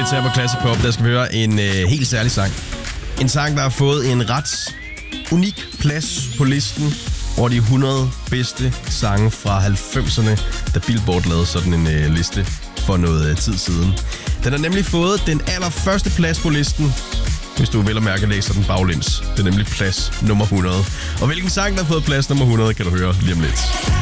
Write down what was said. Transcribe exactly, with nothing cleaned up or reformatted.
lidt her på Classic Pop. Der skal vi høre en øh, helt særlig sang. En sang, der har fået en ret unik plads på listen over de hundrede bedste sange fra halvfemserne, da Billboard lavede sådan en øh, liste for noget øh, tid siden. Den har nemlig fået den allerførste plads på listen, hvis du vel at mærke læser den baglæns. Det er nemlig plads nummer hundrede. Og hvilken sang, der har fået plads nummer hundrede, kan du høre lige om lidt.